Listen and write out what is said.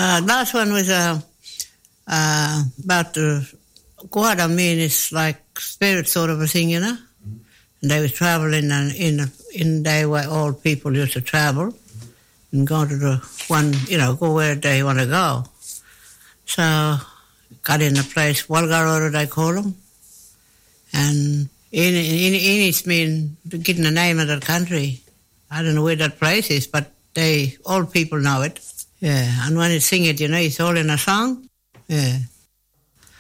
Last one was about the Guada means like spirit sort of a thing, you know. And they was travelling in day where all people used to travel and go to the one, you know, go where they want to go. So got in a place, Walgarora they call them. And in it mean getting the name of the country. I don't know where that place is, but all people know it. Yeah, and when you sing it, you know, it's all in a song. Yeah.